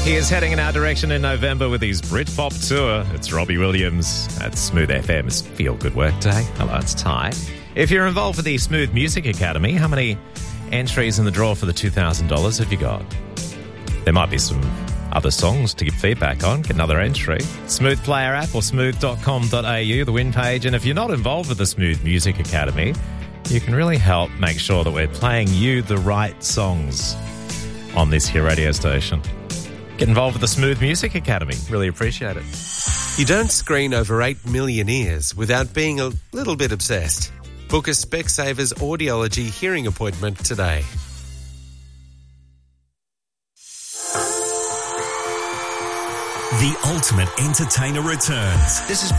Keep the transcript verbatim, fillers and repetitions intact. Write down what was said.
He is heading in our direction in November with his Britpop tour. It's Robbie Williams at Smooth F M's Feel Good Work Day. Hello, it's Ty. If you're involved with the Smooth Music Academy, how many entries in the draw for the two thousand dollars have you got? There might be some other songs to give feedback on. Get another entry. Smooth Player app or smooth dot com dot a u, the win page. And if you're not involved with the Smooth Music Academy, you can really help make sure that we're playing you the right songs on this here radio station. Get involved with the Smooth Music Academy. Really appreciate it. You don't screen over eight million ears without being a little bit obsessed. Book a Specsavers Audiology hearing appointment today. The ultimate entertainer returns. This is